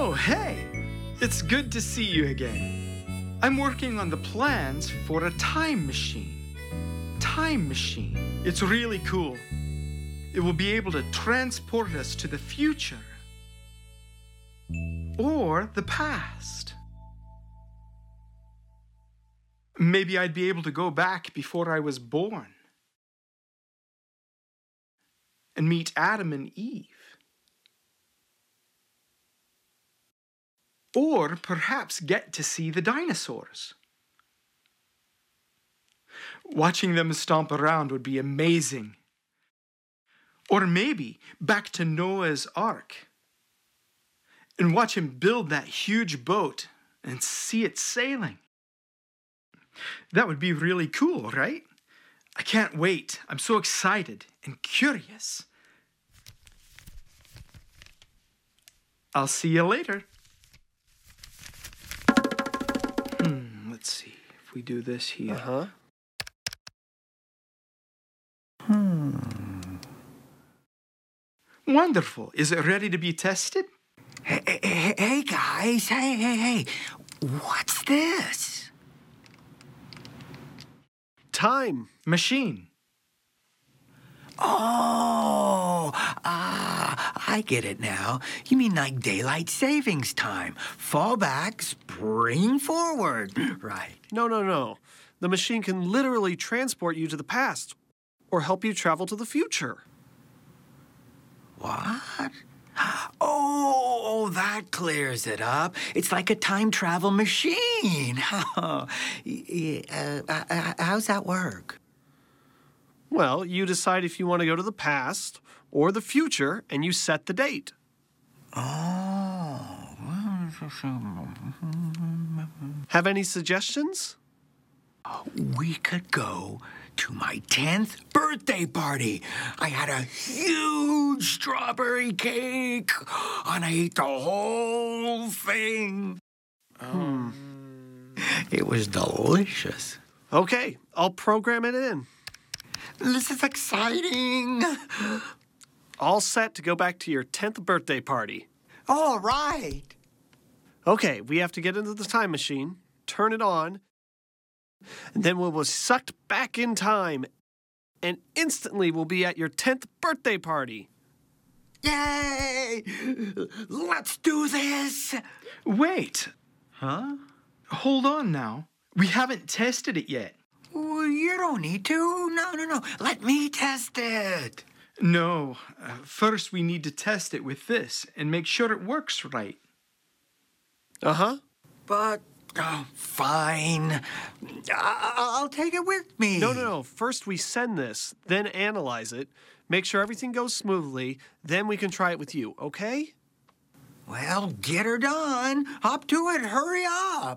Oh, hey! It's good to see you again. I'm working on the plans for a time machine. Time machine. It's really cool. It will be able to transport us to the future or the past. Maybe I'd be able to go back before I was born and meet Adam and Eve. Or perhaps get to see the dinosaurs. Watching them stomp around would be amazing. Or maybe back to Noah's Ark and watch him build that huge boat and see it sailing. That would be really cool, right? I can't wait. I'm so excited and curious. I'll see you later. Let's see if we do this here. Wonderful. Is it ready to be tested? Hey, guys. Hey. What's this? Time Machine. Oh, I get it now. You mean like daylight savings time. Fall back, spring forward. Right. No. The machine can literally transport you to the past or help you travel to the future. What? Oh, that clears it up. It's like a time travel machine. How's that work? Well, you decide if you want to go to the past or the future, and you set the date. Oh. Have any suggestions? We could go to my 10th birthday party. I had a huge strawberry cake, and I ate the whole thing. It was delicious. Okay, I'll program it in. This is exciting. All set to go back to your 10th birthday party. All right. Okay, we have to get into the time machine, turn it on, and then we'll be sucked back in time, and instantly we'll be at your 10th birthday party. Yay! Let's do this. Wait. Huh? Hold on now. We haven't tested it yet. Well, you don't need to. No. Let me test it. No. First, we need to test it with this and make sure it works right. But, fine. I'll take it with me. No. First we send this, then analyze it, make sure everything goes smoothly, then we can try it with you, okay? Well, get her done. Hop to it. Hurry up.